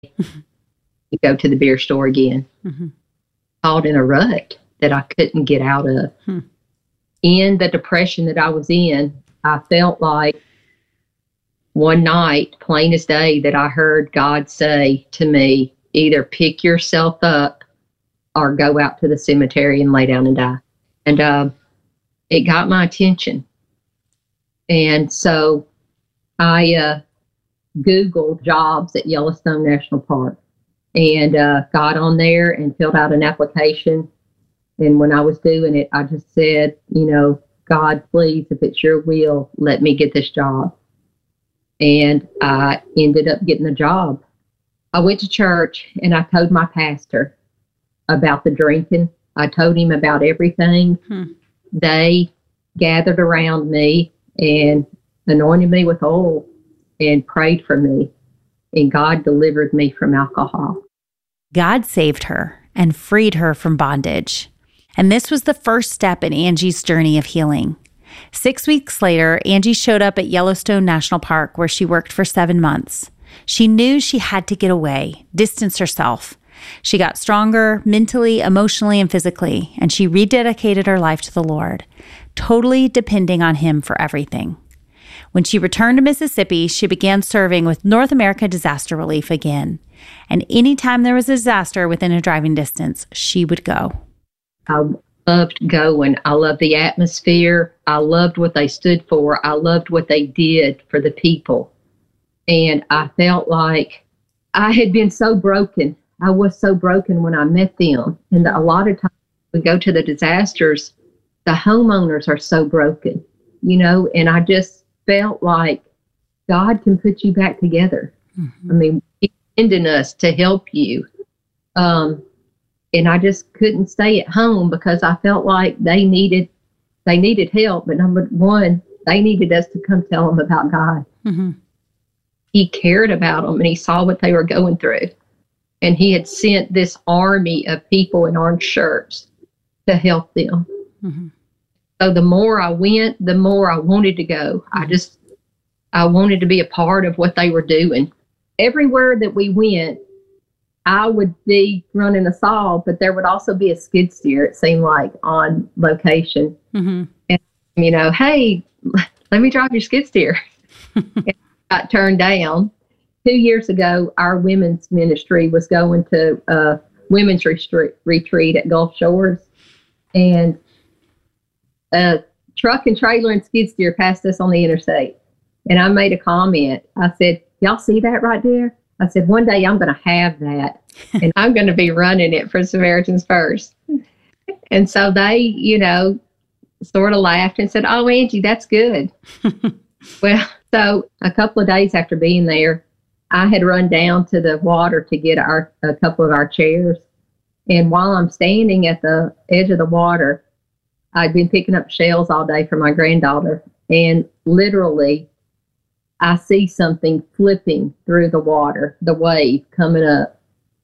to go to the beer store again. Caught in a rut that I couldn't get out of. In the depression that I was in, I felt like one night, plain as day, that I heard God say to me, either pick yourself up or go out to the cemetery and lay down and die. And it got my attention. And so I Googled jobs at Yellowstone National Park and got on there and filled out an application. And when I was doing it, I just said, God, please, if it's your will, let me get this job. And I ended up getting the job. I went to church and I told my pastor about the drinking. I told him about everything. They gathered around me and anointed me with oil and prayed for me. And God delivered me from alcohol. God saved her and freed her from bondage. And this was the first step in Angie's journey of healing. 6 weeks later, Angie showed up at Yellowstone National Park, where she worked for 7 months. She knew she had to get away, distance herself. She got stronger mentally, emotionally, and physically, and she rededicated her life to the Lord, totally depending on Him for everything. When she returned to Mississippi, she began serving with North America Disaster Relief again. And anytime there was a disaster within a driving distance, she would go. I loved going. I loved the atmosphere. I loved what they stood for. I loved what they did for the people. And I felt like I had been so broken. I was so broken when I met them. And a lot of times we go to the disasters, the homeowners are so broken, and I just felt like God can put you back together. I mean, He's sending us to help you. And I just couldn't stay at home because I felt like they needed help. But number one, they needed us to come tell them about God. He cared about them and He saw what they were going through. And He had sent this army of people in orange shirts to help them. So the more I went, the more I wanted to go. I wanted to be a part of what they were doing. Everywhere that we went, I would be running a saw, but there would also be a skid steer, it seemed like, on location. And, hey, let me drive your skid steer. And I got turned down. 2 years ago, our women's ministry was going to a women's retreat at Gulf Shores. And a truck and trailer and skid steer passed us on the interstate. And I made a comment. I said, y'all see that right there? I said, one day I'm going to have that, and I'm going to be running it for Samaritans First. And so they, sort of laughed and said, oh, Angie, that's good. Well, so a couple of days after being there, I had run down to the water to get a couple of our chairs. And while I'm standing at the edge of the water, I'd been picking up shells all day for my granddaughter. And literally, I see something flipping through the water, the wave coming up.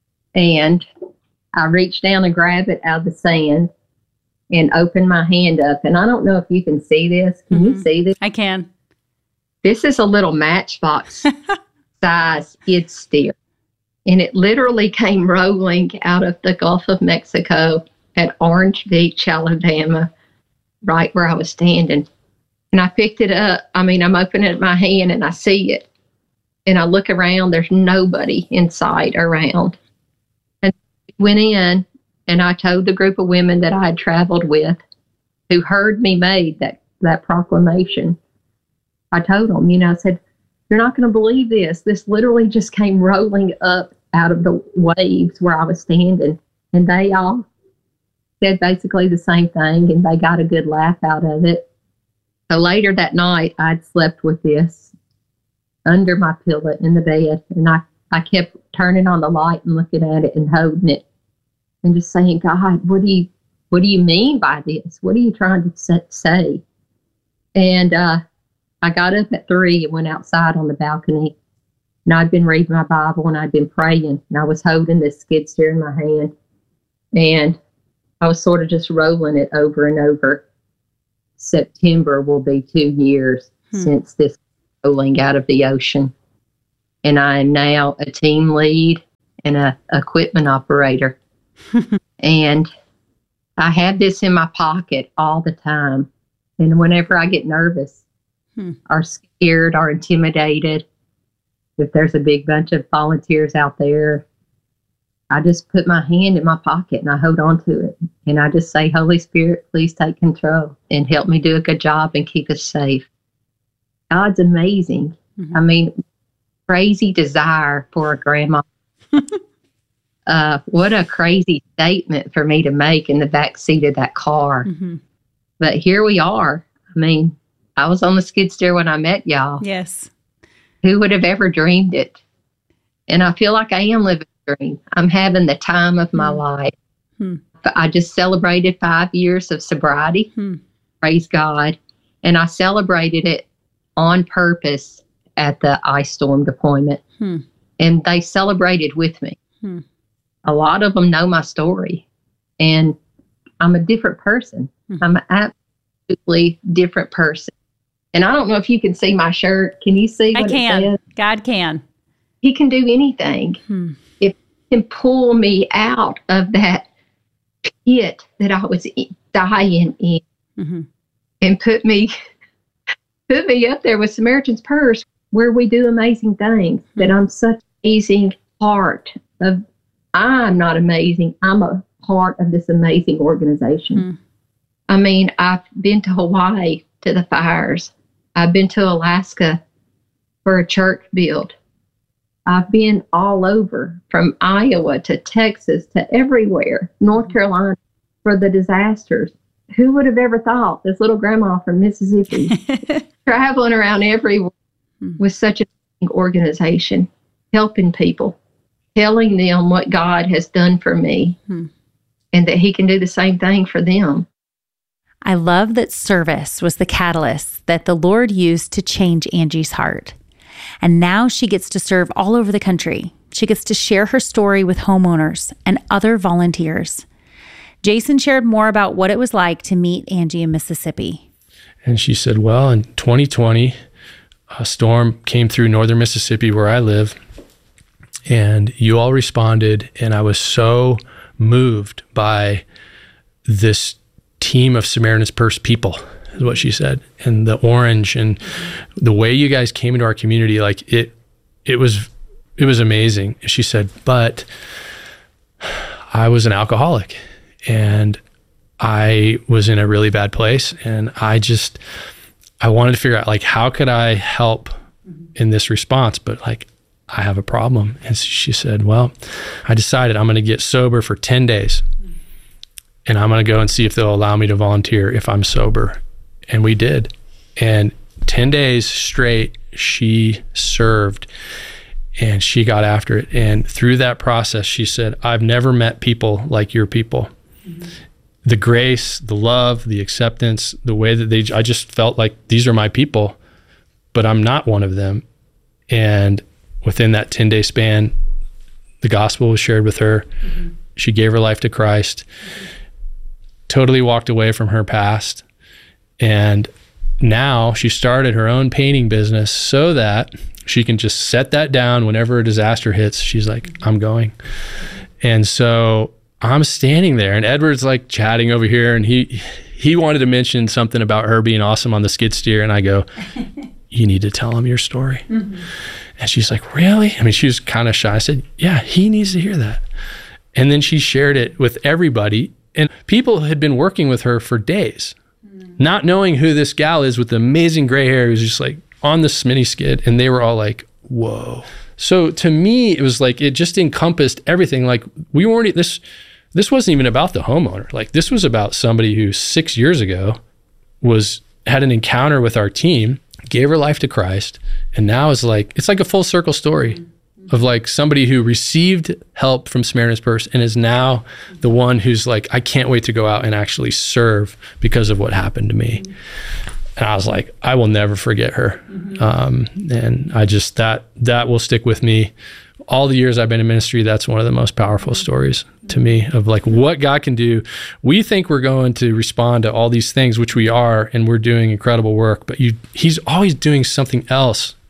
And I reach down and grab it out of the sand and open my hand up. And I don't know if you can see this. Can you see this? I can. This is a little matchbox size skid steer. And it literally came rolling out of the Gulf of Mexico at Orange Beach, Alabama, right where I was standing. And I picked it up. I'm opening my hand and I see it. And I look around, there's nobody in sight around. And I went in and I told the group of women that I had traveled with who heard me make that proclamation. I told them, I said, you're not going to believe this. This literally just came rolling up out of the waves where I was standing. And they all said basically the same thing, and they got a good laugh out of it. So later that night, I'd slept with this under my pillow in the bed, and I kept turning on the light and looking at it and holding it and just saying, God, what do you mean by this? What are you trying to say? And I got up at 3 and went outside on the balcony, and I'd been reading my Bible and I'd been praying, and I was holding this skid steer in my hand, and I was sort of just rolling it over and over. September will be 2 years since this rolling out of the ocean. And I am now a team lead and a equipment operator. And I have this in my pocket all the time. And whenever I get nervous or scared or intimidated, if there's a big bunch of volunteers out there, I just put my hand in my pocket and I hold on to it. And I just say, Holy Spirit, please take control and help me do a good job and keep us safe. God's amazing. I mean, crazy desire for a grandma. What a crazy statement for me to make in the back seat of that car. But here we are. I mean, I was on the skid steer when I met y'all. Yes. Who would have ever dreamed it? And I feel like I am living a dream. I'm having the time of my life. I just celebrated 5 years of sobriety. Praise God. And I celebrated it on purpose at the ice storm deployment. And they celebrated with me. A lot of them know my story. And I'm a different person. I'm an absolutely different person. And I don't know if you can see my shirt. Can you see what I can. it says? God can. He can do anything. If he can pull me out of that pit that I was dying in and put me up there with Samaritan's Purse, where we do amazing things, that I'm such an amazing part of. I'm not amazing. I'm a part of this amazing organization. I mean, I've been to Hawaii to the fires. I've been to Alaska for a church build. I've been all over, from Iowa to Texas to everywhere, North Carolina, for the disasters. Who would have ever thought this little grandma from Mississippi traveling around everywhere with such an organization, helping people, telling them what God has done for me and that he can do the same thing for them. I love that service was the catalyst that the Lord used to change Angie's heart. And now she gets to serve all over the country. She gets to share her story with homeowners and other volunteers. Jason shared more about what it was like to meet Angie in Mississippi. And she said, well, in 2020, a storm came through northern Mississippi where I live, and you all responded, and I was so moved by this team of Samaritan's Purse people, is what she said, and the orange and the way you guys came into our community, like it was amazing. She said, but I was an alcoholic and I was in a really bad place, and I wanted to figure out, like, how could I help in this response? But like, I have a problem. And she said, well, I decided I'm going to get sober for 10 days and I'm going to go and see if they'll allow me to volunteer if I'm sober. And we did. And 10 days straight, she served and she got after it. And through that process, she said, I've never met people like your people. The grace, the love, the acceptance, the way that I just felt like these are my people, but I'm not one of them. And within that 10-day span, the gospel was shared with her. She gave her life to Christ, totally walked away from her past. And now she started her own painting business so that she can just set that down whenever a disaster hits. She's like, I'm going. And so I'm standing there, and Edward's like chatting over here, and he wanted to mention something about her being awesome on the skid steer. And I go, you need to tell him your story. And she's like, really? I mean, she was kind of shy. I said, yeah, he needs to hear that. And then she shared it with everybody. And people had been working with her for days, not knowing who this gal is with the amazing gray hair who's just like on the mini skid. And they were all like, whoa. So to me, it was like, it just encompassed everything. Like, we weren't, this wasn't even about the homeowner. Like, this was about somebody who 6 years ago had an encounter with our team, gave her life to Christ, and now is like, it's like a full circle story of like somebody who received help from Samaritan's Purse and is now the one who's like, I can't wait to go out and actually serve because of what happened to me. And I was like, I will never forget her. And I just, that will stick with me. All the years I've been in ministry, that's one of the most powerful stories to me of like what God can do. We think we're going to respond to all these things, which we are, and we're doing incredible work, but he's always doing something else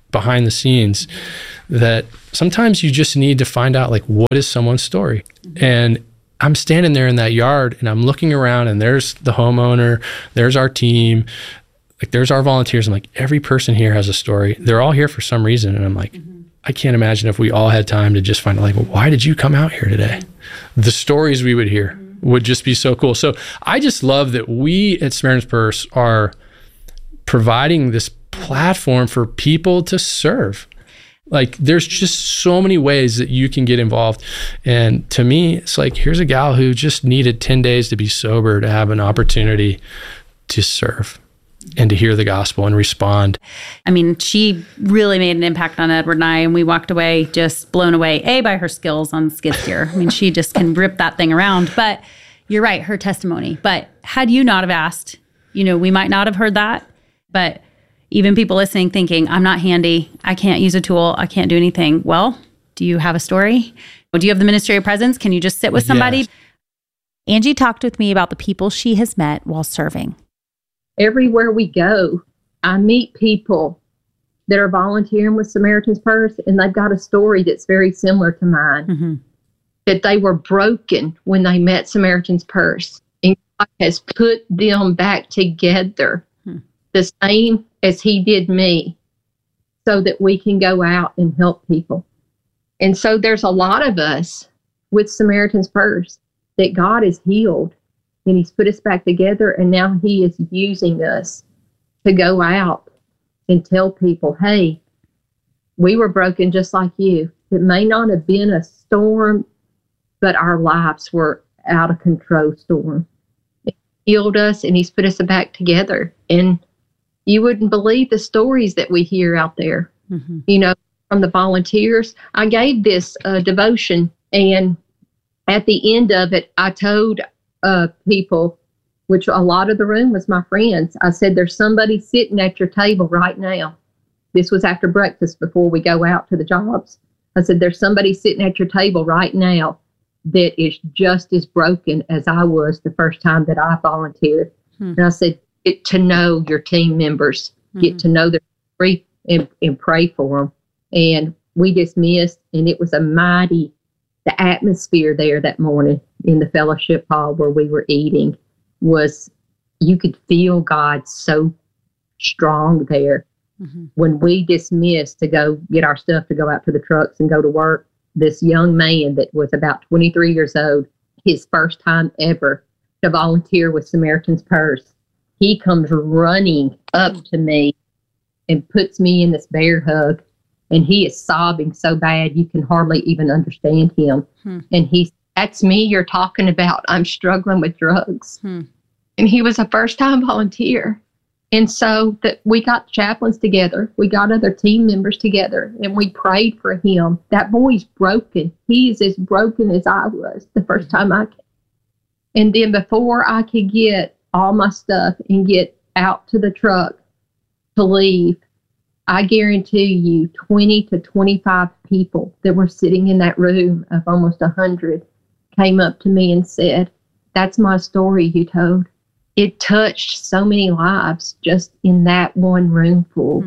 behind the scenes, that sometimes you just need to find out, like, what is someone's story? And I'm standing there in that yard and I'm looking around, and there's the homeowner, there's our team, like there's our volunteers. I'm like, every person here has a story. They're all here for some reason. And I'm like, I can't imagine if we all had time to just find out, like, well, why did you come out here today? The stories we would hear would just be so cool. So I just love that we at Samaritan's Purse are providing this platform for people to serve. Like, there's just so many ways that you can get involved. And to me, it's like, here's a gal who just needed 10 days to be sober to have an opportunity to serve and to hear the gospel and respond. I mean, she really made an impact on Edward and I, and we walked away just blown away, by her skills on the skid steer. I mean, she just can rip that thing around. But you're right, her testimony. But had you not have asked, we might not have heard that. But even people listening thinking, I'm not handy, I can't use a tool, I can't do anything. Well, do you have a story? Do you have the ministry of presence? Can you just sit with somebody? Yes. Angie talked with me about the people she has met while serving. Everywhere we go, I meet people that are volunteering with Samaritan's Purse, and they've got a story that's very similar to mine. That they were broken when they met Samaritan's Purse, and God has put them back together the same as He did me, so that we can go out and help people. And so there's a lot of us with Samaritan's Purse that God has healed, and He's put us back together, and now He is using us to go out and tell people, hey, we were broken just like you. It may not have been a storm, but our lives were out of control storm. He healed us, and He's put us back together. And you wouldn't believe the stories that we hear out there, from the volunteers. I gave this devotion, and at the end of it, I told people, which a lot of the room was my friends, I said, there's somebody sitting at your table right now. This was after breakfast before we go out to the jobs. I said, there's somebody sitting at your table right now that is just as broken as I was the first time that I volunteered. And I said, get to know your team members, get to know their story, and pray for them. And we dismissed, and it was the atmosphere there that morning in the fellowship hall where we were eating was, you could feel God so strong there. When we dismissed to go get our stuff to go out to the trucks and go to work, this young man that was about 23 years old, his first time ever to volunteer with Samaritan's Purse, he comes running up to me and puts me in this bear hug, and he is sobbing so bad you can hardly even understand him. And that's me you're talking about. I'm struggling with drugs. And he was a first-time volunteer. And so we got chaplains together. We got other team members together, and we prayed for him. That boy's broken. He is as broken as I was the first time I came. And then before I could get all my stuff and get out to the truck to leave, I guarantee you 20 to 25 people that were sitting in that room of almost 100 came up to me and said, that's my story you told. It touched so many lives just in that one room full.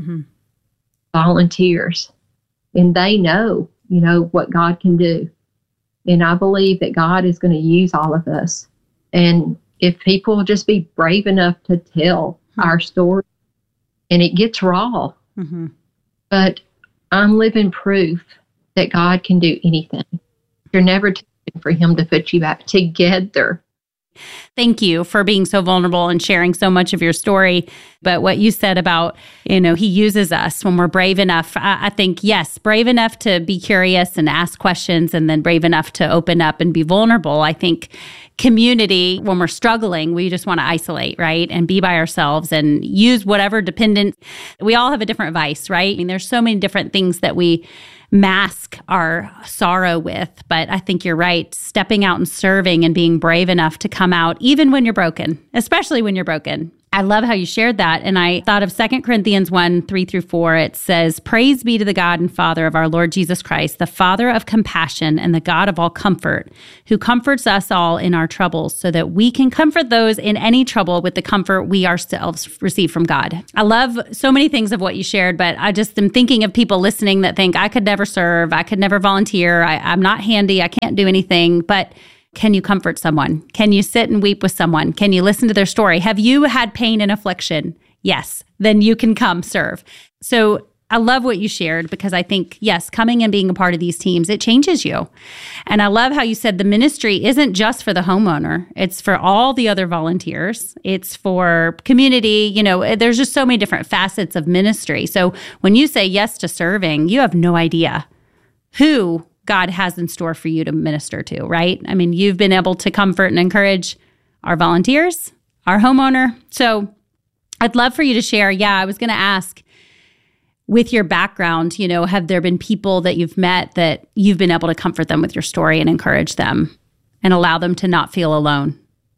Volunteers. And they know, what God can do. And I believe that God is going to use all of us. And if people will just be brave enough to tell our story, and it gets raw, but I'm living proof that God can do anything. You're never too good for Him to put you back together. Thank you for being so vulnerable and sharing so much of your story. But what you said about, He uses us when we're brave enough. I think, yes, brave enough to be curious and ask questions, and then brave enough to open up and be vulnerable. I think community, when we're struggling, we just want to isolate, right? And be by ourselves and use whatever dependent. We all have a different vice, right? I mean, there's so many different things that we mask our sorrow with. But I think you're right. Stepping out and serving and being brave enough to come out, even when you're broken, especially when you're broken, I love how you shared that. And I thought of 2 Corinthians 1, 3-4. It says, "Praise be to the God and Father of our Lord Jesus Christ, the Father of compassion and the God of all comfort, who comforts us all in our troubles, so that we can comfort those in any trouble with the comfort we ourselves receive from God." I love so many things of what you shared, but I just am thinking of people listening that think, I could never serve, I could never volunteer, I'm not handy, I can't do anything. But can you comfort someone? Can you sit and weep with someone? Can you listen to their story? Have you had pain and affliction? Yes. Then you can come serve. So I love what you shared, because I think, yes, coming and being a part of these teams, it changes you. And I love how you said the ministry isn't just for the homeowner. It's for all the other volunteers. It's for community. There's just so many different facets of ministry. So when you say yes to serving, you have no idea who God has in store for you to minister to, right? I mean, you've been able to comfort and encourage our volunteers, our homeowner. So I'd love for you to share. Yeah, I was going to ask, with your background, have there been people that you've met that you've been able to comfort them with your story and encourage them and allow them to not feel alone?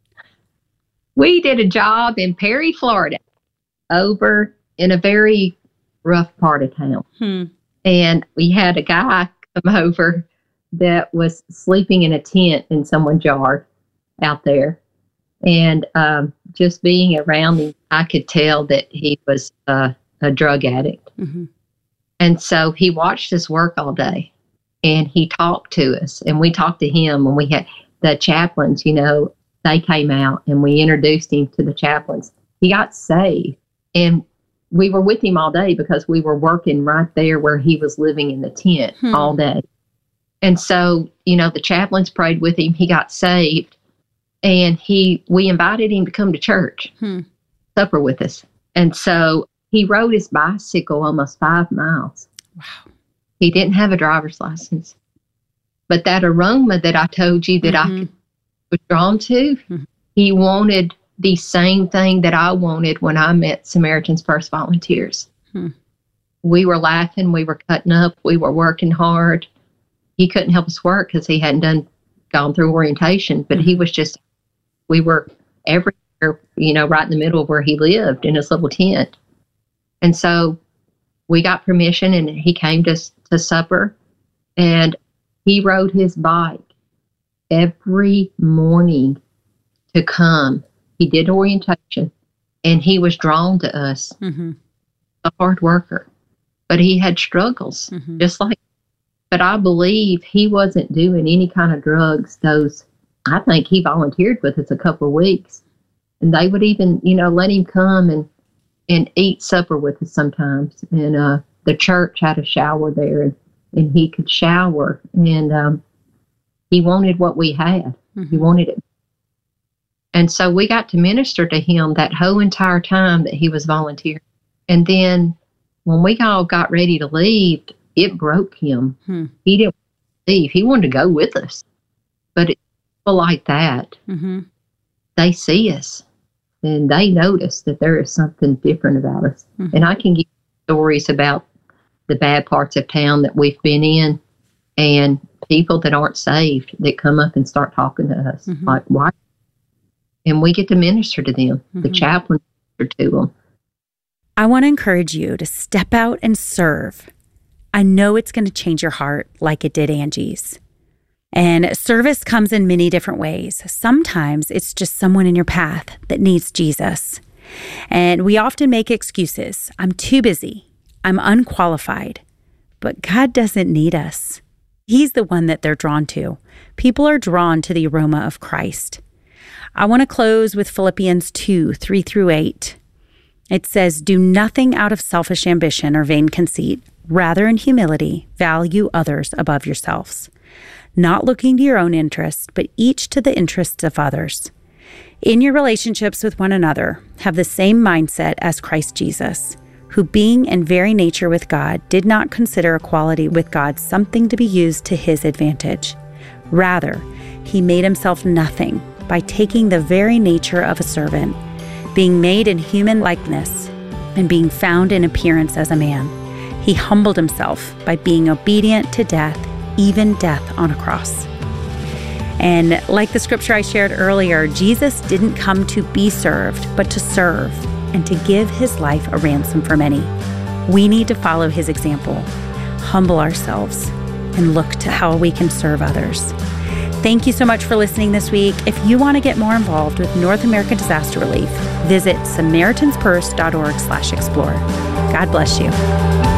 We did a job in Perry, Florida, over in a very rough part of town. And we had a guy come over that was sleeping in a tent in someone's yard out there. And just being around him, I could tell that he was a drug addict. And so he watched us work all day, and he talked to us, and we talked to him. And we had the chaplains, they came out and we introduced him to the chaplains. He got saved, and we were with him all day because we were working right there where he was living in the tent all day. And so, the chaplains prayed with him. He got saved, and we invited him to come to church, supper with us. And so he rode his bicycle almost 5 miles. Wow. He didn't have a driver's license. But that aroma that I told you that I was drawn to, he wanted the same thing that I wanted when I met Samaritan's Purse volunteers. We were laughing, we were cutting up, we were working hard. He couldn't help us work because he hadn't gone through orientation, but we were everywhere, right in the middle of where he lived in his little tent. And so we got permission, and he came to supper, and he rode his bike every morning to come. He did orientation, and he was drawn to us, a hard worker, but he had struggles just like, but I believe he wasn't doing any kind of drugs. I think he volunteered with us a couple of weeks, and they would even, let him come and eat supper with us sometimes. And the church had a shower there, and he could shower, and he wanted what we had. He wanted it. And so we got to minister to him that whole entire time that he was volunteering. And then when we all got ready to leave, it broke him. He didn't leave. He wanted to go with us. But people like that, they see us, and they notice that there is something different about us. And I can give stories about the bad parts of town that we've been in, and people that aren't saved that come up and start talking to us. Like, why? And we get to minister to them. The chaplain minister to them. I want to encourage you to step out and serve. I know it's going to change your heart like it did Angie's. And service comes in many different ways. Sometimes it's just someone in your path that needs Jesus. And we often make excuses. I'm too busy. I'm unqualified. But God doesn't need us. He's the one that they're drawn to. People are drawn to the aroma of Christ. I want to close with Philippians 2, 3-8. It says, "Do nothing out of selfish ambition or vain conceit. Rather, in humility, value others above yourselves, not looking to your own interests, but each to the interests of others. In your relationships with one another, have the same mindset as Christ Jesus, who being in very nature with God, did not consider equality with God something to be used to his advantage. Rather, he made himself nothing by taking the very nature of a servant, being made in human likeness, and being found in appearance as a man. He humbled himself by being obedient to death, even death on a cross." And like the scripture I shared earlier, Jesus didn't come to be served, but to serve and to give his life a ransom for many. We need to follow his example, humble ourselves, and look to how we can serve others. Thank you so much for listening this week. If you want to get more involved with North American Disaster Relief, visit SamaritansPurse.org/explore. God bless you.